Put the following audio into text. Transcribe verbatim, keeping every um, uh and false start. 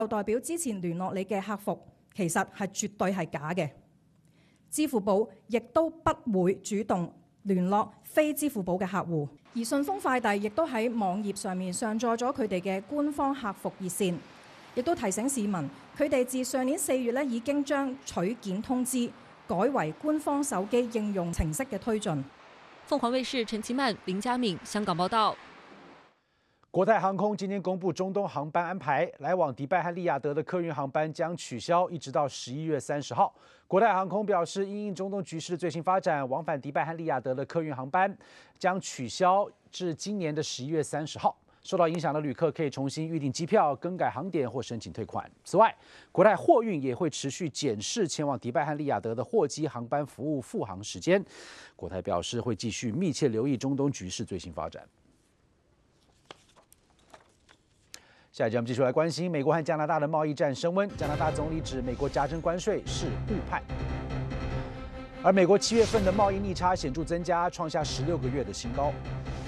就代表之前聯絡你嘅客服其實係絕對係假嘅。支付寶亦都不會主動聯絡非支付寶嘅客戶，而順豐快遞亦都喺網頁上面上載咗佢哋嘅官方客服熱線，亦都提醒市民，佢哋自上年四月咧已經將取件通知改為官方手機應用程式嘅推進。 鳳凰衛視陳其曼、林家敏香港報道。 國泰航空今天公布中東航班安排，來往迪拜和利雅得的客運航班將取消，一直到十一月三十號。國泰航空表示，因應中東局勢的最新發展，往返迪拜和利雅得的客運航班將取消至今年的十一月三十號。受到影響的旅客可以重新預訂機票、更改航點或申請退款。此外，國泰貨運也會持續檢視前往迪拜和利雅得的貨機航班服務復航時間。國泰表示會繼續密切留意中東局勢最新發展。下一節我們繼續來關心美國和加拿大的貿易戰升溫。加拿大總理指美國加徵關稅是誤判，而美國七月份的貿易逆差顯著增加，創下十六個月的新高。